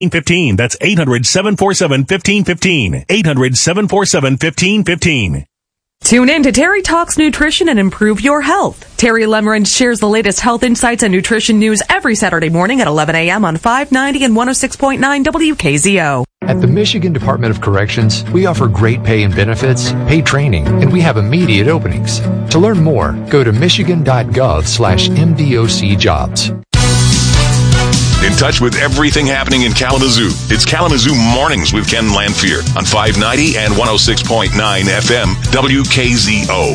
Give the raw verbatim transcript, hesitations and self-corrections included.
fifteen. That's eight hundred, seven four seven, fifteen fifteen. eight hundred, seven four seven, fifteen fifteen. Tune in to Terry Talks Nutrition and improve your health. Terry Lemmerand shares the latest health insights and nutrition news every Saturday morning at eleven a.m. on five ninety and one oh six point nine W K Z O. At the Michigan Department of Corrections, we offer great pay and benefits, paid training, and we have immediate openings. To learn more, go to michigan.gov slash MDOC jobs. In touch with everything happening in Kalamazoo. It's Kalamazoo Mornings with Ken Lanphier on five ninety and one oh six point nine F M W K Z O.